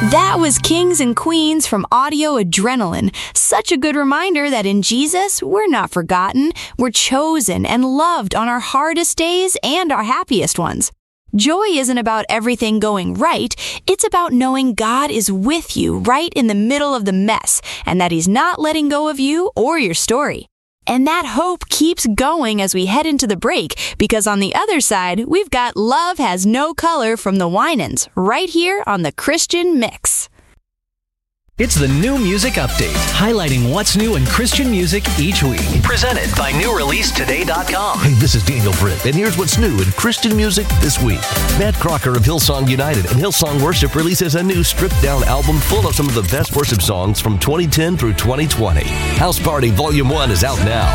That was Kings and Queens from Audio Adrenaline. Such a good reminder that in Jesus, we're not forgotten. We're chosen and loved on our hardest days and our happiest ones. Joy isn't about everything going right. It's about knowing God is with you right in the middle of the mess and that He's not letting go of you or your story. And that hope keeps going as we head into the break, because on the other side, we've got Love Has No Color from the Winans right here on the Christian Mix. It's the New Music Update, highlighting what's new in Christian music each week. Presented by NewReleaseToday.com. Hey, this is Daniel Britt, and here's what's new in Christian music this week. Matt Crocker of Hillsong United and Hillsong Worship releases a new stripped-down album full of some of the best worship songs from 2010 through 2020. House Party Volume 1 is out now.